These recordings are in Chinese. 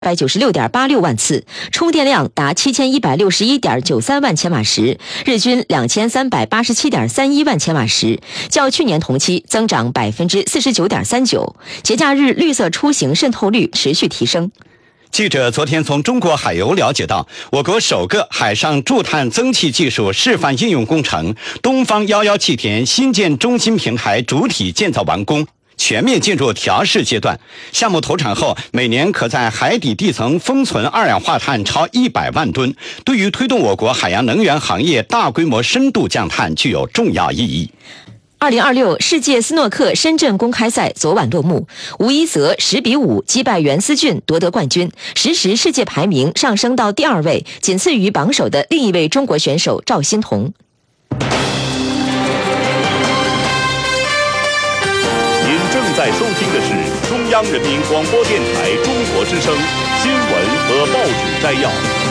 196.86万次，充电量达7161.93万千瓦时，日均2387.31万千瓦时，较去年同期增长49.39%。节假日绿色出行渗透率持续提升。 记者昨天从中国海油了解到，我国首个海上驻碳增气技术示范应用工程东方11气田新建中心平台主体建造完工，全面进入调试阶段。项目投产后，每年可在海底地层封存二氧化碳超100万吨，对于推动我国海洋能源行业大规模深度降碳具有重要意义。 2026世界斯诺克深圳公开赛昨晚落幕，吴一泽10-5击败袁思俊夺得冠军，实时世界排名上升到第2位，仅次于榜首的另一位中国选手赵欣彤。 您正在收听的是中央人民广播电台中国之声新闻和报纸摘要。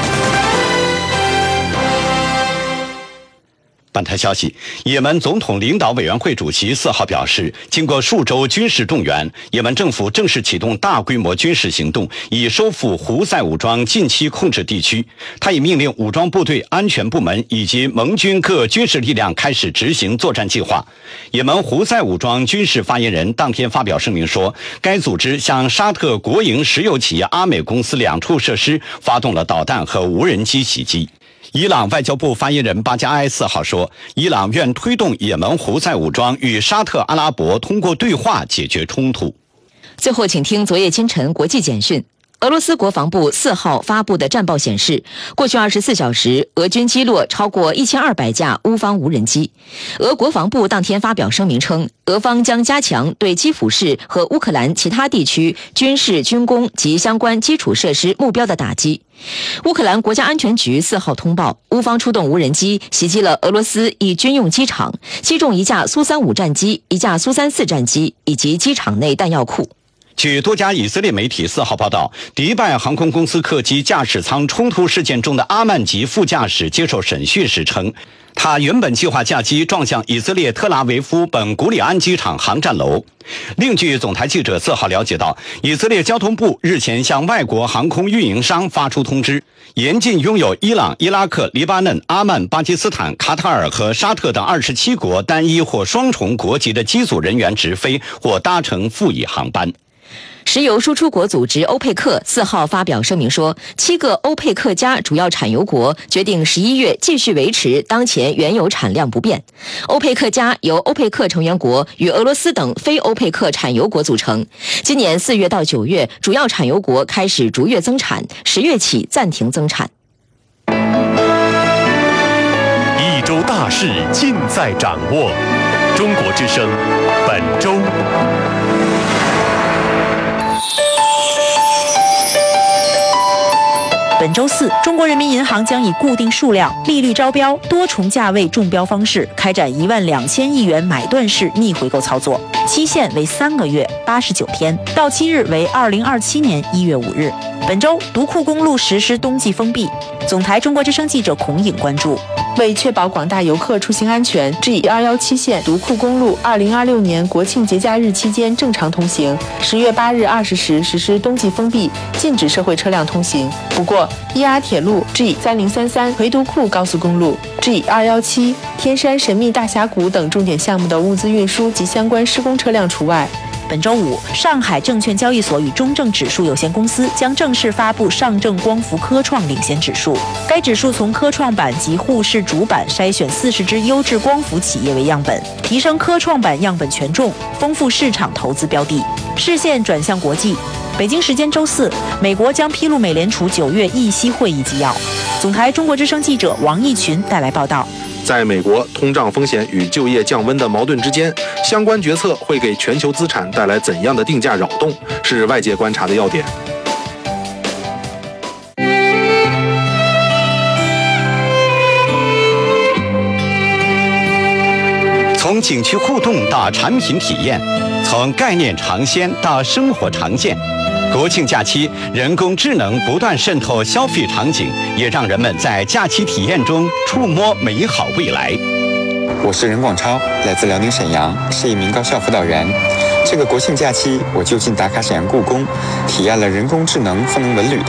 本台消息，也门总统领导委员会主席4号表示，经过数周军事动员，也门政府正式启动大规模军事行动，以收复胡塞武装近期控制地区。他已命令武装部队、安全部门以及盟军各军事力量开始执行作战计划。也门胡塞武装军事发言人当天发表声明说，该组织向沙特国营石油企业阿美公司2处设施发动了导弹和无人机袭击。伊朗外交部发言人巴加埃4号说，伊朗愿推动也门胡塞武装与沙特阿拉伯通过对话解决冲突。 最后，请听昨夜今晨国际简讯。俄罗斯国防部4号发布的战报显示，过去24小时，俄军击落超过1200架乌方无人机。俄国防部当天发表声明称，俄方将加强对基辅市和乌克兰其他地区军事、军工及相关基础设施目标的打击。乌克兰国家安全局4号通报，乌方出动无人机袭击了俄罗斯一军用机场，击中1架苏35战机、1架苏34战机以及机场内弹药库。 据多家以色列媒体4号报道，迪拜航空公司客机驾驶舱冲突事件中的阿曼吉副驾驶接受审讯时称，他原本计划驾机撞向以色列特拉维夫本古里安机场航站楼。另据总台记者4号了解到，以色列交通部日前向外国航空运营商发出通知，严禁拥有伊朗、伊拉克、黎巴嫩、阿曼、巴基斯坦、卡塔尔和沙特等27国单一或双重国籍的机组人员直飞或搭乘副乙航班。 石油输出国组织欧佩克4号发表声明说，7个欧佩克加主要产油国决定11月继续维持当前原油产量不变。欧佩克加由欧佩克成员国与俄罗斯等非欧佩克产油国组成。今年4月到9月，主要产油国开始逐月增产，10月起暂停增产。 一周大事尽在掌握，中国之声本周。 本周四，中国人民银行将以固定数量、利率招标、多重价位中标方式开展12000亿元买断式逆回购操作，期限为3个月89天，到期日为2027年1月5日。本周，独库公路实施冬季封闭。总台中国之声记者孔颖关注。 为确保广大游客出行安全，G117线独库公路2026年国庆节假日期间正常通行，10月8日20时实施冬季封闭，禁止社会车辆通行。不过，ER铁路 G3033 回独库高速公路 G217 天山神秘大峡谷等重点项目的物资运输及相关施工车辆除外。 本周五，上海证券交易所与中证指数有限公司将正式发布上证光伏科创领先指数。该指数从科创板及沪市主板筛选40只优质光伏企业为样本，提升科创板样本权重，丰富市场投资标的。视线转向国际，北京时间周四，美国将披露美联储9月议息会议纪要。总台中国之声记者王义群带来报道。 在美国通胀风险与就业降温的矛盾之间，相关决策会给全球资产带来怎样的定价扰动，是外界观察的要点。 从景区互动到产品体验，从概念尝鲜到生活常见。国庆假期，人工智能不断渗透消费场景，也让人们在假期体验中触摸美好未来。 我是任广超，来自辽宁沈阳，是一名高校辅导员。 这个国庆假期，我就近打卡沈阳故宫，体验了人工智能赋能文旅的